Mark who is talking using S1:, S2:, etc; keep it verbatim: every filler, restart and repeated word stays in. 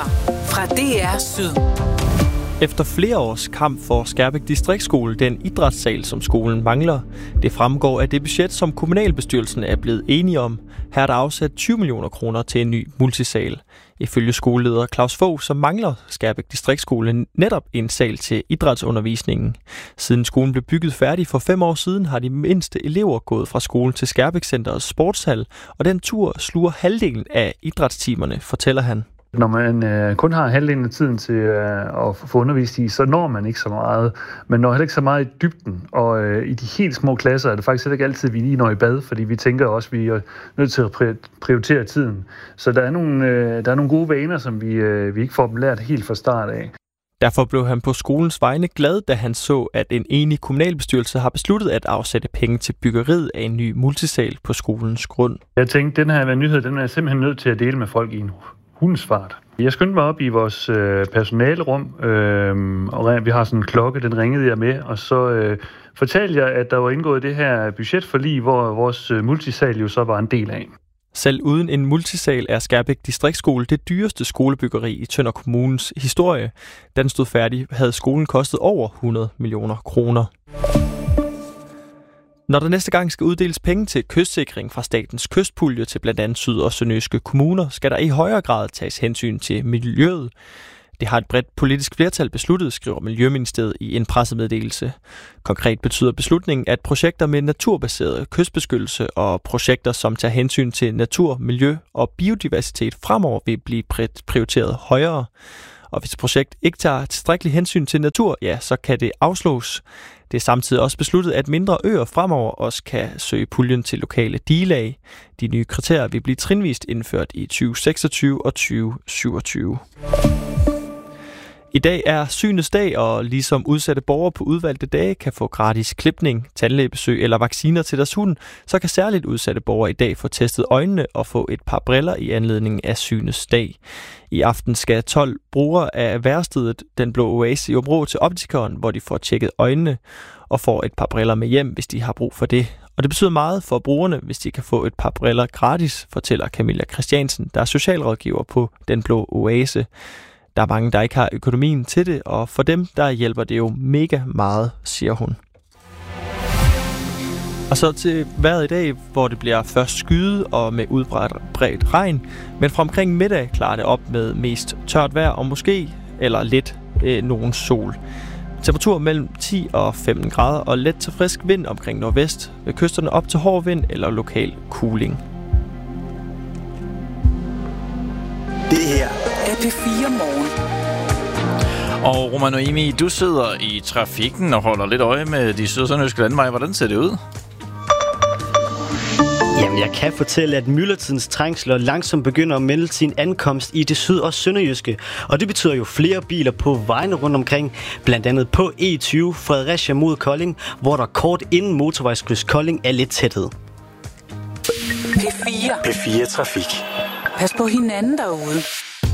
S1: fra D R Syd.
S2: Efter flere års kamp for Skærbæk Distriktsskole den idrætssal, som skolen mangler. Det fremgår af det budget, som kommunalbestyrelsen er blevet enige om. Her er der afsat tyve millioner kroner til en ny multisal. Ifølge skoleleder Claus Fogh, så mangler Skærbæk Distriktsskole netop en sal til idrætsundervisningen. Siden skolen blev bygget færdig for fem år siden, har de mindste elever gået fra skolen til Skærbæk Centerets sportshal, og den tur sluger halvdelen af idrætstimerne, fortæller han.
S3: Når man øh, kun har halvdelen af tiden til øh, at få undervist i, så når man ikke så meget. Man når heller ikke så meget i dybden, og øh, i de helt små klasser er det faktisk ikke altid, vi lige når i bad, fordi vi tænker også, at vi er nødt til at prioritere tiden. Så der er nogle, øh, der er nogle gode vaner, som vi, øh, vi ikke får dem lært helt fra start af.
S2: Derfor blev han på skolens vegne glad, da han så, at en enig kommunalbestyrelse har besluttet at afsætte penge til byggeriet af en ny multisal på skolens grund.
S3: Jeg tænkte, den her nyhed, den er jeg simpelthen nødt til at dele med folk i nu. Hundens fart. Jeg skyndte mig op i vores øh, personalerum, øh, og vi har sådan en klokke, den ringede jeg med, og så øh, fortalte jeg, at der var indgået det her budgetforlig, hvor vores øh, multisal jo så var en del af.
S2: Selv uden en multisal er Skærbæk Distriktsskole det dyreste skolebyggeri i Tønder Kommunes historie. Da den stod færdig, havde skolen kostet over hundrede millioner kroner. Når der næste gang skal uddeles penge til kystsikring fra statens kystpulje til blandt andet syd- og sønderjyske kommuner, skal der i højere grad tages hensyn til miljøet. Det har et bredt politisk flertal besluttet, skriver Miljøministeriet i en pressemeddelelse. Konkret betyder beslutningen, at projekter med naturbaseret kystbeskyttelse og projekter, som tager hensyn til natur, miljø og biodiversitet fremover vil blive prioriteret højere. Og hvis et projekt ikke tager tilstrækkelig hensyn til natur, ja, så kan det afslås. Det er samtidig også besluttet, at mindre øer fremover også kan søge puljen til lokale digelag. De nye kriterier vil blive trinvist indført i tyve seksogtyve og tyve syvogtyve. I dag er synets dag, og ligesom udsatte borgere på udvalgte dage kan få gratis klipning, tandlægebesøg eller vacciner til deres hund, så kan særligt udsatte borgere i dag få testet øjnene og få et par briller i anledning af synets dag. I aften skal tolv brugere af værkstedet Den Blå Oase i Åbenrå til optikeren, hvor de får tjekket øjnene og får et par briller med hjem, hvis de har brug for det. Og det betyder meget for brugerne, hvis de kan få et par briller gratis, fortæller Camilla Christiansen, der er socialrådgiver på Den Blå Oase. Der er mange, der ikke har økonomien til det, og for dem, der hjælper det jo mega meget, siger hun. Og så til vejret i dag, hvor det bliver først skyet og med udbredt regn, men fra omkring middag klarer det op med mest tørt vejr og måske, eller lidt, øh, nogen sol. Temperatur mellem ti og femten grader og let til frisk vind omkring nordvest, ved kysterne op til hård vind eller lokal kuling.
S1: Det her er P fire Morgen.
S4: Og Roman Noemi, du sidder i trafikken og holder lidt øje med de syd-sønderjyske landveje. Hvordan ser det ud?
S5: Jamen, jeg kan fortælle, at myldretidens trængsler langsomt begynder at melde sin ankomst i det syd- og sønderjyske. Og det betyder jo flere biler på vejene rundt omkring, blandt andet på E tyve Fredericia mod Kolding, hvor der kort inden motorvejskryds Kolding er lidt tæthed.
S1: P fire.
S6: P fire Trafik.
S1: Pas på hinanden derude.